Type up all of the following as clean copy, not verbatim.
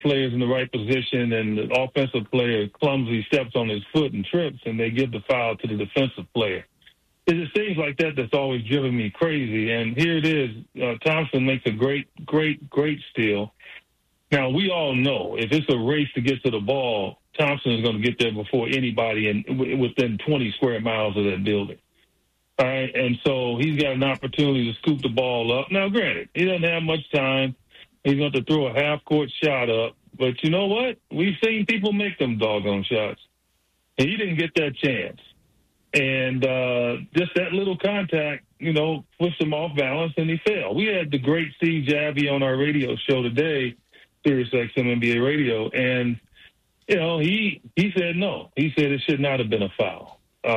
player's in the right position and the offensive player clumsily steps on his foot and trips, and they give the foul to the defensive player. It just seems like that's always driven me crazy. And here it is. Thompson makes a great steal. Now, we all know if it's a race to get to the ball, Thompson is going to get there before anybody within 20 square miles of that building. All right, and so he's got an opportunity to scoop the ball up. Now, granted, he doesn't have much time. He's going to throw a half-court shot up. But you know what? We've seen people make them doggone shots. And he didn't get that chance. And just that little contact, pushed him off balance, and he fell. We had the great Steve Javie on our radio show today, Sirius XM NBA Radio, and, he said no. He said it should not have been a foul.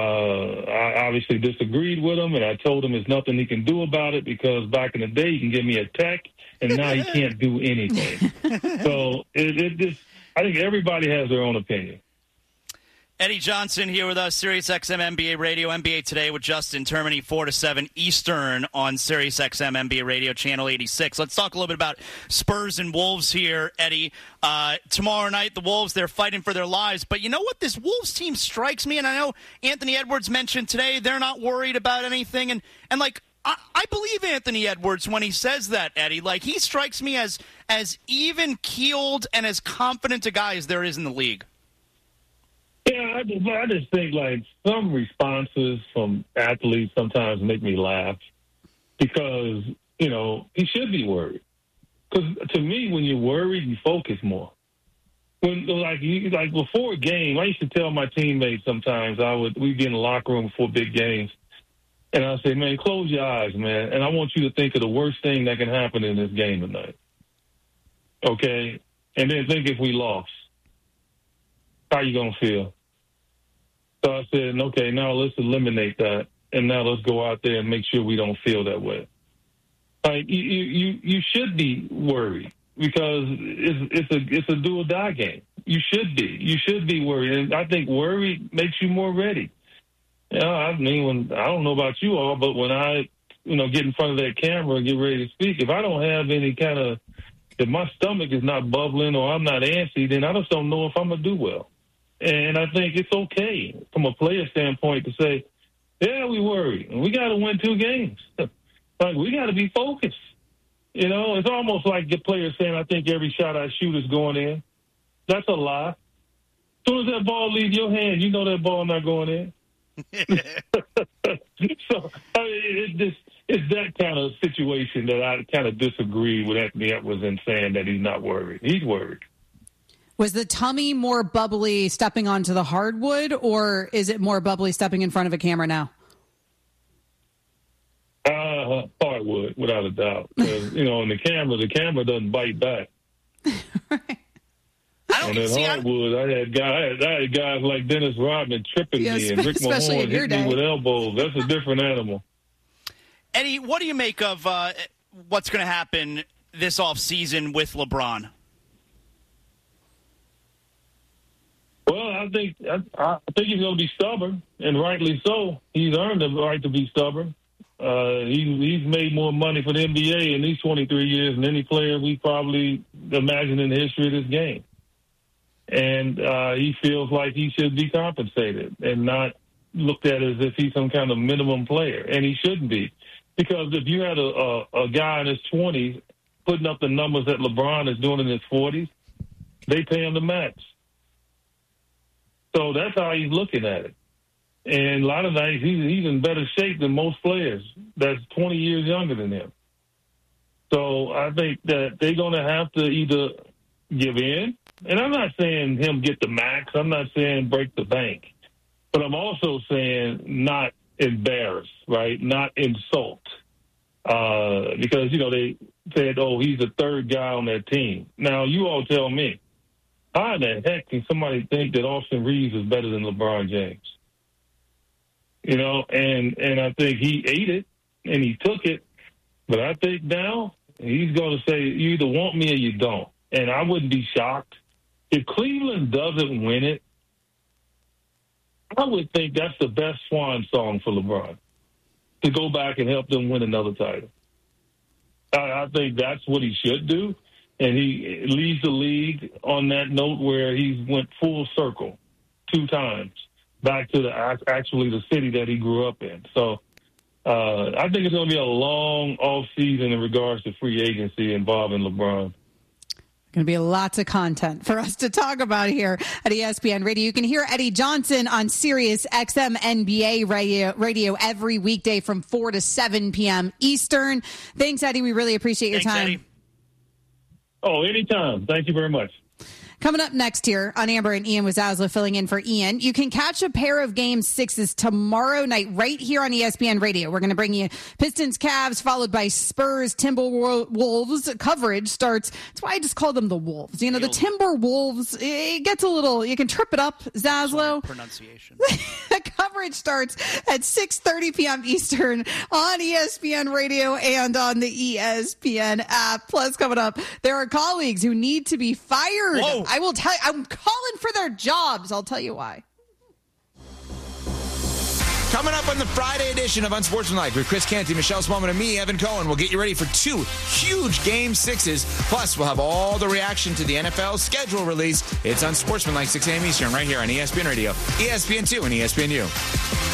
I obviously disagreed with him, and I told him there's nothing he can do about it because back in the day he can give me a tech, and now he can't do anything. So I think everybody has their own opinion. Eddie Johnson here with us, Sirius XM NBA Radio, NBA Today with Justin Termini, 4 to 7 Eastern on Sirius XM NBA Radio, Channel 86. Let's talk a little bit about Spurs and Wolves here, Eddie. Tomorrow night, the Wolves, they're fighting for their lives. But you know what? This Wolves team strikes me, and I know Anthony Edwards mentioned today they're not worried about anything. And I believe Anthony Edwards when he says that, Eddie. Like, he strikes me as even-keeled and as confident a guy as there is in the league. Yeah, I just think, some responses from athletes sometimes make me laugh because, he should be worried. Because to me, when you're worried, you focus more. When, before a game, I used to tell my teammates sometimes, we'd be in the locker room before big games, and I'd say, man, close your eyes, man, and I want you to think of the worst thing that can happen in this game tonight. Okay? And then think if we lost. How you going to feel? So I said, okay, now let's eliminate that, and now let's go out there and make sure we don't feel that way. You should be worried because it's a do or die game. You should be worried, and I think worry makes you more ready. I don't know about you all, but when I get in front of that camera and get ready to speak, if I don't have any kind of, if my stomach is not bubbling or I'm not antsy, then I just don't know if I'm gonna do well. And I think it's okay from a player standpoint to say, yeah, we worry. And we got to win 2 games. We got to be focused. It's almost like the player saying, I think every shot I shoot is going in. That's a lie. As soon as that ball leaves your hand, you know that ball not going in. So it's that kind of situation that I kind of disagree with Anthony Edwards in saying that he's not worried. He's worried. Was the tummy more bubbly stepping onto the hardwood, or is it more bubbly stepping in front of a camera now? Hardwood, without a doubt. On the camera doesn't bite back. Right. On that hardwood, I had guys like Dennis Rodman tripping me, and Rick Mahorn hitting me with elbows. That's a different animal. Eddie, what do you make of what's going to happen this offseason with LeBron? Well, I think he's going to be stubborn, and rightly so. He's earned the right to be stubborn. He's made more money for the NBA in these 23 years than any player we probably imagined in the history of this game. And he feels like he should be compensated and not looked at as if he's some kind of minimum player, and he shouldn't be. Because if you had a guy in his 20s putting up the numbers that LeBron is doing in his 40s, they pay him the max. So that's how he's looking at it. And a lot of nights he's in better shape than most players that's 20 years younger than him. So I think that they're going to have to either give in. And I'm not saying him get the max. I'm not saying break the bank. But I'm also saying not embarrass, right? Not insult. Because, they said, he's the third guy on that team. Now, you all tell me, how in the heck can somebody think that Austin Reeves is better than LeBron James? And I think he ate it and he took it. But I think now he's going to say, you either want me or you don't. And I wouldn't be shocked. If Cleveland doesn't win it, I would think that's the best swan song for LeBron, to go back and help them win another title. I think that's what he should do. And he leads the league on that note where he went full circle 2 times back to the city that he grew up in. So I think it's going to be a long off season in regards to free agency involving LeBron. Going to be lots of content for us to talk about here at ESPN Radio. You can hear Eddie Johnson on Sirius XM NBA radio every weekday from 4 to 7 p.m. Eastern. Thanks, Eddie. We really appreciate your time. Eddie. Oh, anytime. Thank you very much. Coming up next here on Amber and Ian Wazazla filling in for Ian, you can catch a pair of Game 6s tomorrow night right here on ESPN Radio. We're going to bring you Pistons, Cavs, followed by Spurs, Timberwolves. Coverage starts. That's why I just call them the Wolves. You know, the Timberwolves, it gets a little, you can trip it up, Zaslow. Pronunciation. The coverage starts at 6:30 p.m. Eastern on ESPN Radio and on the ESPN app. Plus, coming up, there are colleagues who need to be fired. Whoa. I will tell you, I'm calling for their jobs. I'll tell you why. Coming up on the Friday edition of Unsportsmanlike with Chris Canty, Michelle Smallman, and me, Evan Cohen. We'll get you ready for 2 huge Game 6s. Plus, we'll have all the reaction to the NFL schedule release. It's Unsportsmanlike, 6 a.m. Eastern, right here on ESPN Radio, ESPN2, and ESPNU.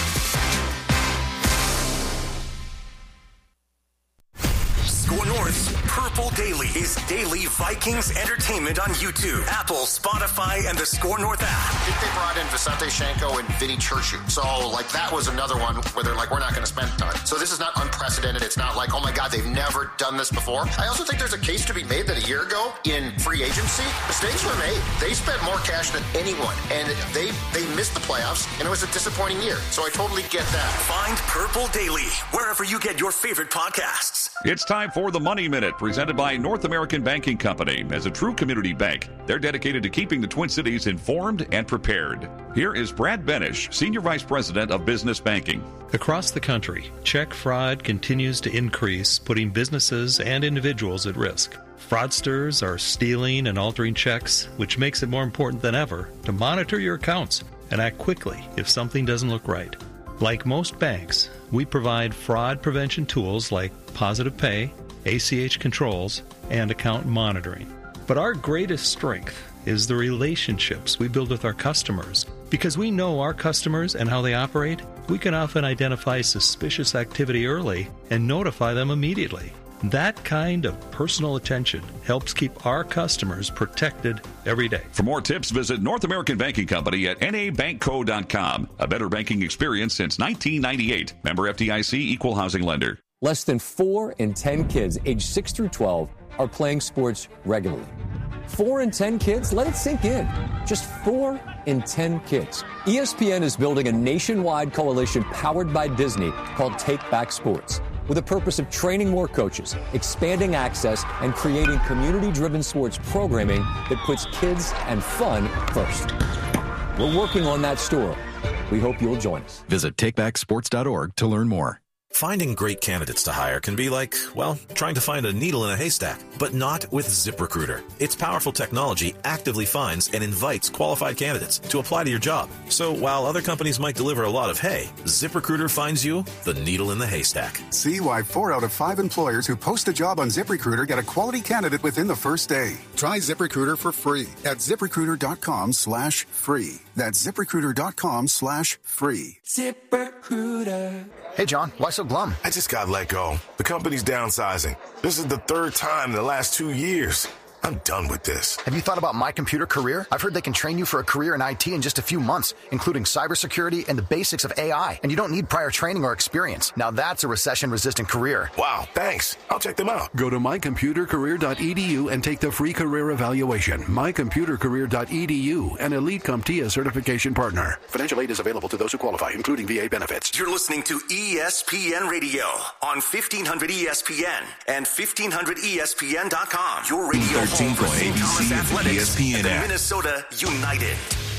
Score North's Purple Daily is daily Vikings entertainment on YouTube, Apple, Spotify, and the Score North app. I think they brought in Vicente Shanko and Vinny Churchill. So, that was another one where they're like, we're not going to spend time. So this is not unprecedented. It's not like, oh my God, they've never done this before. I also think there's a case to be made that a year ago in free agency, mistakes were made. They spent more cash than anyone, and they missed the playoffs, and it was a disappointing year. So I totally get that. Find Purple Daily wherever you get your favorite podcasts. It's time for the Money Minute, presented by North American Banking Company. As a true community bank, they're dedicated to keeping the Twin Cities informed and prepared. Here is Brad Benish, Senior Vice President of Business Banking. Across the country, check fraud continues to increase, putting businesses and individuals at risk. Fraudsters are stealing and altering checks, which makes it more important than ever to monitor your accounts and act quickly if something doesn't look right. Like most banks, we provide fraud prevention tools like Positive Pay, ACH controls, and account monitoring. But our greatest strength is the relationships we build with our customers. Because we know our customers and how they operate, we can often identify suspicious activity early and notify them immediately. That kind of personal attention helps keep our customers protected every day. For more tips, visit North American Banking Company at nabankco.com. A better banking experience since 1998. Member FDIC, Equal Housing Lender. Less than 4 in 10 kids aged 6 through 12 are playing sports regularly. 4 in 10 kids? Let it sink in. Just 4 in 10 kids. ESPN is building a nationwide coalition powered by Disney called Take Back Sports, with the purpose of training more coaches, expanding access, and creating community-driven sports programming that puts kids and fun first. We're working on that story. We hope you'll join us. Visit takebacksports.org to learn more. Finding great candidates to hire can be like, well, trying to find a needle in a haystack, but not with ZipRecruiter. Its powerful technology actively finds and invites qualified candidates to apply to your job. So while other companies might deliver a lot of hay, ZipRecruiter finds you the needle in the haystack. See why 4 out of 5 employers who post a job on ZipRecruiter get a quality candidate within the first day. Try ZipRecruiter for free at ZipRecruiter.com/free. That's ZipRecruiter.com/free. ZipRecruiter. Hey, John, why so glum? I just got let go. The company's downsizing. This is the 3rd time in the last 2 years. I'm done with this. Have you thought about My Computer Career? I've heard they can train you for a career in IT in just a few months, including cybersecurity and the basics of AI. And you don't need prior training or experience. Now that's a recession-resistant career. Wow, thanks. I'll check them out. Go to mycomputercareer.edu and take the free career evaluation. mycomputercareer.edu, an Elite CompTIA certification partner. Financial aid is available to those who qualify, including VA benefits. You're listening to ESPN Radio on 1500 ESPN and 1500ESPN.com. Your radio home for St. Thomas Athletics and the Minnesota United.